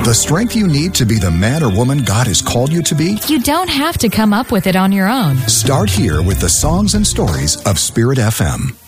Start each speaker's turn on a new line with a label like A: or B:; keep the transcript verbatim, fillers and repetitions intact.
A: The strength you need to be the man or woman God has called you to be?
B: You don't have to come up with it on your own.
A: Start here with the songs and stories of Spirit F M.